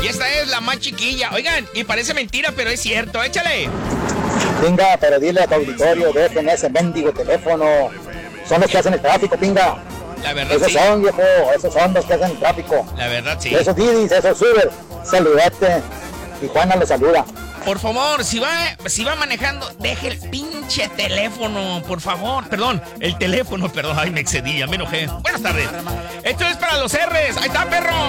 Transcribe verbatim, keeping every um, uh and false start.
Y esta es la más chiquilla. Oigan, y parece mentira, pero es cierto. Échale. Pinga, pero dile a tu auditorio, dejen ese mendigo teléfono. Son los que hacen el tráfico, pinga. La verdad, Esos sí. son, viejo, esos son los que hacen el tráfico. La verdad, sí. Esos Didis, esos Uber, saludate. Tijuana lo saluda. Por favor, si va, si va manejando, deje el pinche teléfono, por favor. Perdón, el teléfono, perdón. Ay, me excedí, ya me enojé. Buenas tardes. Esto es para los R's. Ahí está, perro.